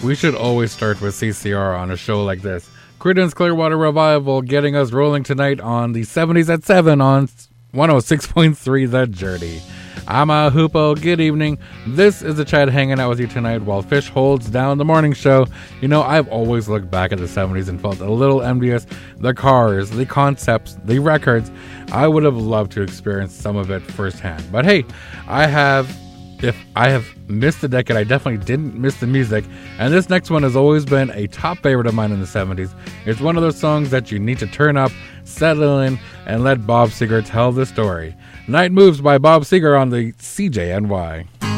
We should always start with CCR on a show like this. Creedence Clearwater Revival getting us rolling tonight on the 70s at 7 on 106.3 The Journey. I'm a Hoopo. Good evening. This is the Chad hanging out with you tonight while Fish holds down the morning show. You know, I've always looked back at the 70s and felt a little envious. The cars, the concepts, the records. I would have loved to experience some of it firsthand. But hey, if I have missed the decade, I definitely didn't miss the music. And this next one has always been a top favorite of mine in the 70s. It's one of those songs that you need to turn up, settle in, and let Bob Seger tell the story. Night Moves by Bob Seger on the CJNY.